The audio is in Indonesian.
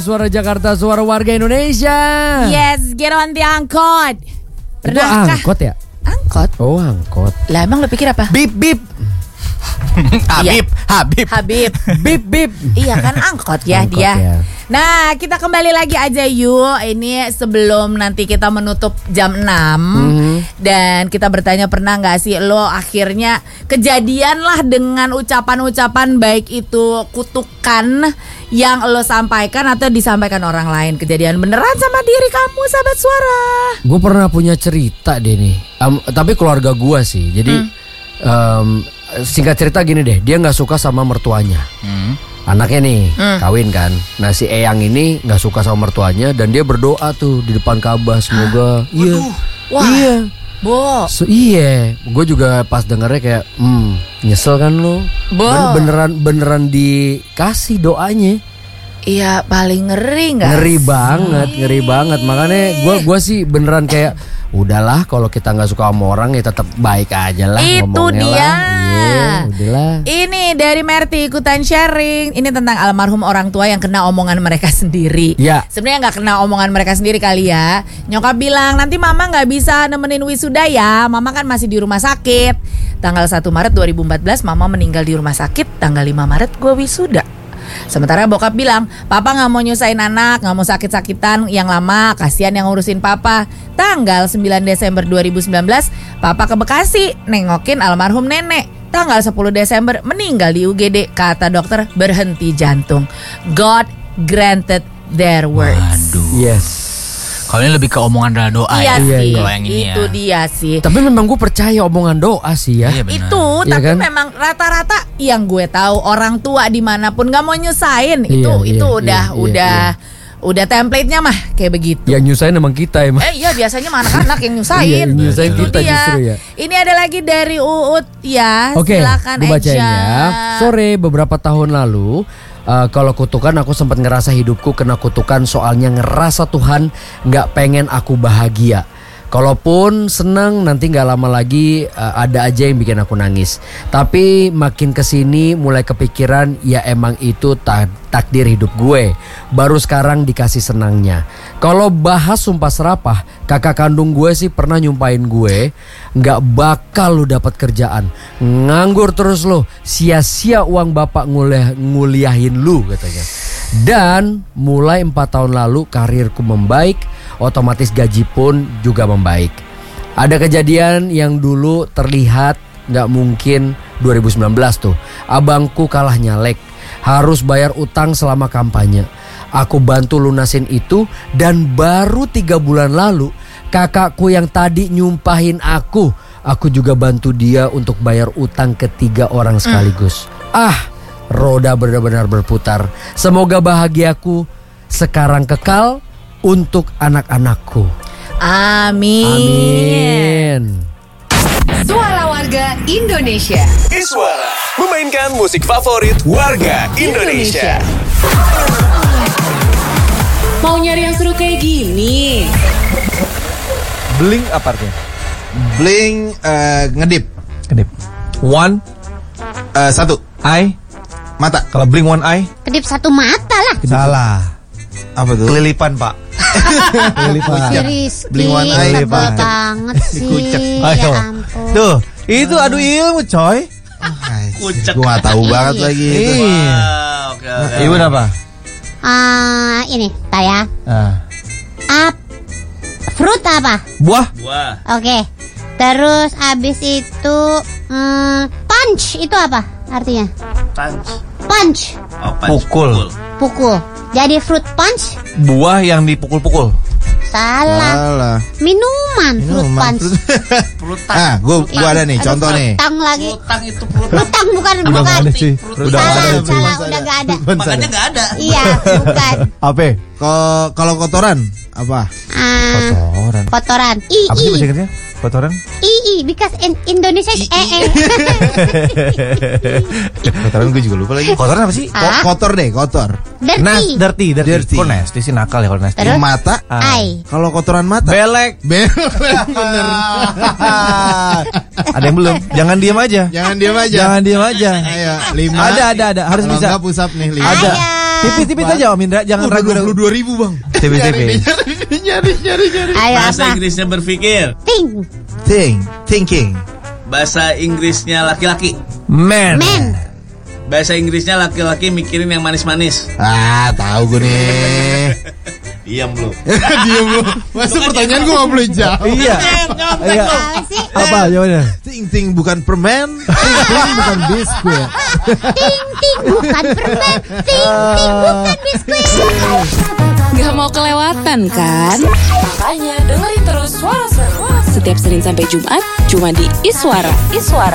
Suara Jakarta, suara warga Indonesia. Yes, get on the angkot. Pernahkah? Itu angkot ya? Angkot? Oh, angkot. Lah emang lo pikir apa? Bip bip. Habib. Bip bip. Iya kan angkot ya Angkot dia. ya. Nah, kita kembali lagi aja yuk. Ini sebelum nanti kita menutup jam 6. Dan kita bertanya, pernah gak sih lo akhirnya kejadian lah dengan ucapan-ucapan baik itu kutukan yang lo sampaikan atau disampaikan orang lain. Kejadian beneran sama diri kamu, sahabat suara. Gue pernah punya cerita deh nih. Tapi keluarga gue sih. Jadi singkat cerita gini deh, dia nggak suka sama mertuanya. Anaknya nih kawin kan. Nah si Eyang ini nggak suka sama mertuanya dan dia berdoa tuh di depan Ka'bah semoga Wah. iya. Bo. Iya, gue juga pas dengernya kayak nyesel kan lo. Beneran dikasih doanya. Iya, paling ngeri nggak? Ngeri banget. Makanya gue sih beneran kayak udahlah, kalau kita nggak suka sama orang ya tetap baik aja lah. Itu dia. Iya, udahlah. Ini dari Merti ikutan sharing. Ini tentang almarhum orang tua yang kena omongan mereka sendiri. Ya. Sebenarnya nggak kena omongan mereka sendiri kali ya. Nyokap bilang nanti mama nggak bisa nemenin wisuda ya. Mama kan masih di rumah sakit. Tanggal 1 Maret 2014 mama meninggal di rumah sakit. Tanggal 5 Maret gue wisuda. Sementara bokap bilang, papa gak mau nyusahin anak, gak mau sakit-sakitan yang lama, kasihan yang ngurusin papa. Tanggal 9 Desember 2019, papa ke Bekasi nengokin almarhum nenek. Tanggal 10 Desember meninggal di UGD, kata dokter berhenti jantung. God granted their words. Waduh. Yes. Kalau ini lebih ke omongan adalah doa Iya ya. sih, Kalau yang ini itu ya. dia sih. Tapi memang gue percaya omongan doa sih ya. Iya, benar. Itu, Iya tapi kan? memang rata-rata yang gue tahu orang tua dimanapun gak mau nyusahin. Iya, itu iya, udah template-nya mah kayak begitu. Yang nyusahin emang kita emang. Iya, biasanya mah anak-anak yang nyusahin. Iya, yang nyusahin Itu kita dia. justru ya. Ini ada lagi dari Uut ya. Oke, Silakan gue bacain Eja. ya. Sore beberapa tahun lalu, kalau kutukan aku sempat ngerasa hidupku kena kutukan, soalnya ngerasa Tuhan gak pengen aku bahagia. Kalaupun seneng nanti gak lama lagi ada aja yang bikin aku nangis. Tapi makin kesini mulai kepikiran ya emang itu takdir hidup gue. Baru sekarang dikasih senangnya. Kalau bahas sumpah serapah, kakak kandung gue sih pernah nyumpahin gue, gak bakal lu dapat kerjaan, nganggur terus lo, sia-sia uang bapak nguliahin lu katanya. Dan mulai 4 tahun lalu karirku membaik, otomatis gaji pun juga membaik. Ada kejadian yang dulu terlihat gak mungkin 2019 tuh. Abangku kalah nyalek, harus bayar utang selama kampanye. Aku bantu lunasin itu dan baru 3 bulan lalu kakakku yang tadi nyumpahin aku juga bantu dia untuk bayar utang ke 3 orang sekaligus. Roda benar-benar berputar. Semoga bahagiaku sekarang kekal untuk anak-anakku. Amin. Suara warga Indonesia. Iswara memainkan musik favorit warga Indonesia. Mau nyari yang seru kayak gini? Blink apa artinya? Blink ngedip. One Satu eye. mata. Kalau blink one eye, Kedip satu mata lah. Salah. Apa tuh? kelilipan pak. Kelilipan. Si Rizky Blink one eye, sebel Pak. banget sih. Dikucek. Ya Ayo. ampun. Tuh, itu adu ilmu coy. Gue gak tahu banget lagi itu. Iya. Ibu apa? Ini, tar ya. Ah. Fruit apa? Buah. Oke. Terus abis itu punch itu apa artinya? Punch. Pukul. Pukul. Jadi fruit punch? Buah yang dipukul-pukul. Salah. Minuman. Fruit punch. Gue ada nih contoh nih. Tang lagi. Frutang bukan. Udah gak ada sih. Udah gak ada sih. Salah, udah gak ada. Makanya nggak ada. Iya, bukan. Apa? Kalau kotoran apa? Kotoran. Kotoran. Apa sih bahasa Inggrisnya? Kotoran? Because in Indonesia is Kotoran gue juga lupa lagi. Kotoran apa sih? Kotor deh, kotor. Dirty. Dirty. Kok nasty sih, nakal ya kalau nasty. Terus? Mata. Eye. Kalau kotoran mata. Belek. Bener. Ada yang belum? Jangan diam aja. Jangan diam aja. Jangan diam aja. Ayo, 5. Ada. Harus Kalau bisa. enggak pusap nih 5. Ada. Tipis-tipis aja Om Indra, jangan ragu-ragu. 22.000 bang. Tipis-tipis. Nyari. Ayo Bahasa apa? Inggrisnya berpikir. Thinking. Bahasa Inggrisnya laki-laki. Man. Bahasa Inggrisnya laki-laki mikirin yang manis-manis. Ah, tahu gue nih. Diam lu. Diam lu. Masa pertanyaan gue gak boleh jawab. Iya. Apa sih? Apa jawabannya? Ting bukan permen. Ting bukan biskuit. Ting bukan permen. Ting bukan biskuit. Gak mau kelewatan kan? Makanya dengerin terus Suara Seru. Setiap Senin sampai Jumat cuma di Iswara.